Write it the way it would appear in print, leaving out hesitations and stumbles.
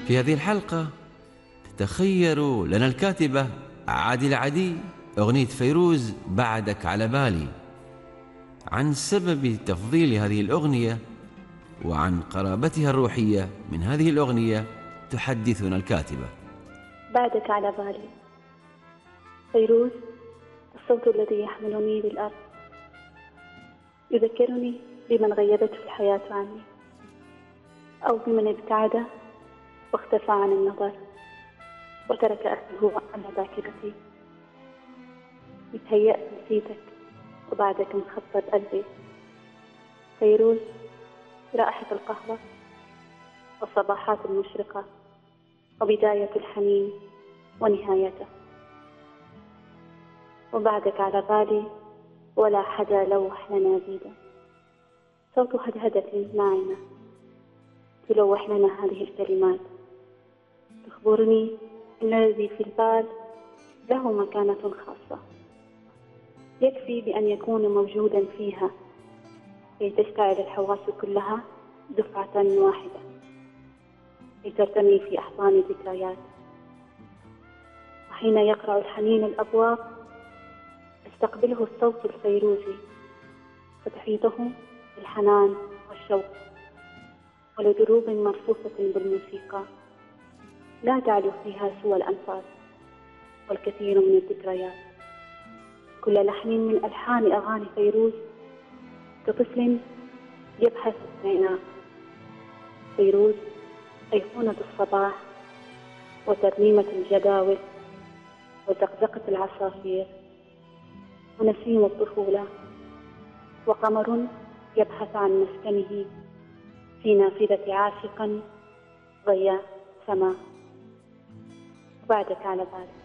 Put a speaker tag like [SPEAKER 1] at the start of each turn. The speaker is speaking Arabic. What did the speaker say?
[SPEAKER 1] في هذه الحلقة تتخير لنا الكاتبة عادلة عدي أغنية فيروز بعدك على بالي. عن سبب تفضيل هذه الأغنية وعن قرابتها الروحية من هذه الأغنية تحدثنا الكاتبة.
[SPEAKER 2] بعدك على بالي. فيروز الصوت الذي يحملني للأرض، يذكرني بمن غيبته الحياة عني، أو بمن ابتعد واختفى عن النظر وترك أثره على ذاكرتي. متهيأت نسيتك وبعدك مخطط قلبي. فيروز رائحة القهوة والصباحات المشرقة وبداية الحنين ونهايته. وبعدك على بالي ولا حدا لوح لنا زيدا، صوت هدهدة ناعمة تلوح لنا هذه الكلمات، تخبرني أن الذي في البال له مكانة خاصة، يكفي بأن يكون موجودا فيها كي تشتعل الحواس كلها دفعة واحدة، لترتمي في أحضان ذكريات. وحين يقرع الحنين الأبواب يستقبله الصوت الفيروزي فتحيطه بالحنان والشوق، ولدروب مرصوصة بالموسيقى لا تعلو فيها سوى الأنفاس والكثير من الذكريات. كل لحن من ألحان أغاني فيروز كطفل يبحث العناء. فيروز أيقونة الصباح وترنيمة الجداول وزقزقة العصافير ونسيم الطفولة، وقمر يبحث عن مسكنه في نافذة عاشق ضياء سماء. بعدك على بالي.